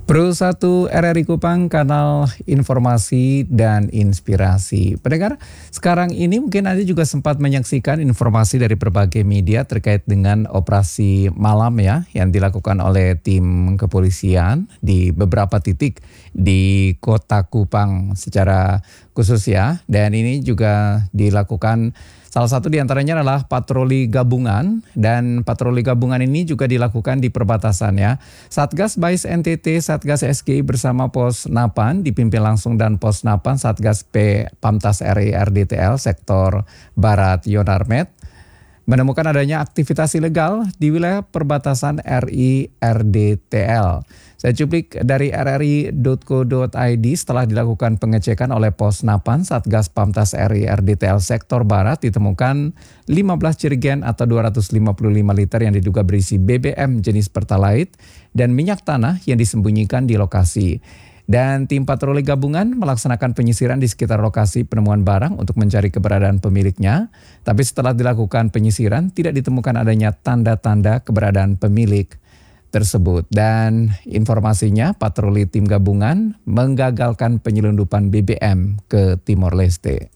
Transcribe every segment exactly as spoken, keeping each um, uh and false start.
Pro satu R R I Kupang, kanal informasi dan inspirasi. Pendengar, sekarang ini mungkin Anda juga sempat menyaksikan informasi dari berbagai media terkait dengan operasi malam ya yang dilakukan oleh tim kepolisian di beberapa titik di Kota Kupang secara khusus ya. Dan ini juga dilakukan, salah satu diantaranya adalah patroli gabungan, dan patroli gabungan ini juga dilakukan di perbatasan ya. Satgas Bais N T T, Satgas S G I bersama Pos Napan dipimpin langsung, dan Pos Napan Satgas P Pamtas R I R D T L Sektor Barat Yonarmet menemukan adanya aktivitas ilegal di wilayah perbatasan R I R D T L. Saya cuplik dari r r i dot co dot i d, setelah dilakukan pengecekan oleh Pos Napan Satgas Pamtas R I R D T L Sektor Barat ditemukan lima belas jerigen atau dua ratus lima puluh lima liter yang diduga berisi B B M jenis Pertalite dan minyak tanah yang disembunyikan di lokasi. Dan tim patroli gabungan melaksanakan penyisiran di sekitar lokasi penemuan barang untuk mencari keberadaan pemiliknya. Tapi setelah dilakukan penyisiran tidak ditemukan adanya tanda-tanda keberadaan pemilik tersebut. Dan informasinya, patroli tim gabungan menggagalkan penyelundupan B B M ke Timor Leste.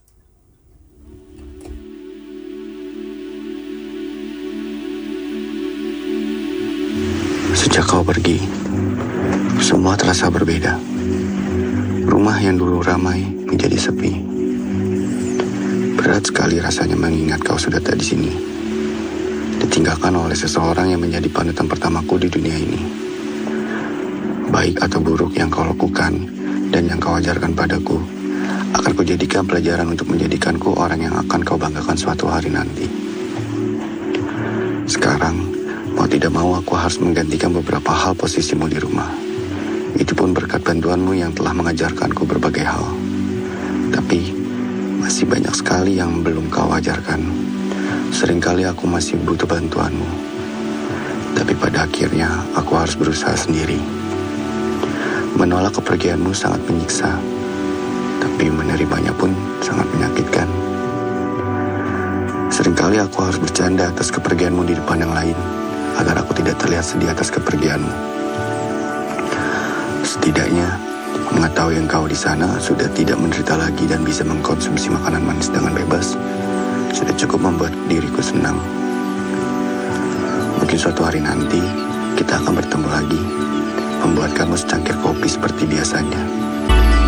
Sejak kau pergi, semua terasa berbeda. Rumah yang dulu ramai menjadi sepi. Berat sekali rasanya mengingat kau sudah tak di sini, ditinggalkan oleh seseorang yang menjadi panutan pertamaku di dunia ini. Baik atau buruk yang kau lakukan dan yang kau ajarkan padaku akan kujadikan pelajaran untuk menjadikanku orang yang akan kau banggakan suatu hari nanti. Sekarang, mau tidak mau aku harus menggantikan beberapa hal posisimu di rumah. Itu pun berkat bantuanmu yang telah mengajarkanku berbagai hal. Tapi, masih banyak sekali yang belum kau ajarkan. Seringkali aku masih butuh bantuanmu. Tapi pada akhirnya, aku harus berusaha sendiri. Menolak kepergianmu sangat menyiksa. Tapi menerimanya pun sangat menyakitkan. Seringkali aku harus bercanda atas kepergianmu di depan yang lain, agar aku tidak terlihat sedih atas kepergianmu. Setidaknya, mengetahui engkau di sana sudah tidak menderita lagi dan bisa mengkonsumsi makanan manis dengan bebas, sudah cukup membuat diriku senang. Mungkin suatu hari nanti, kita akan bertemu lagi, membuat kamu secangkir kopi seperti biasanya.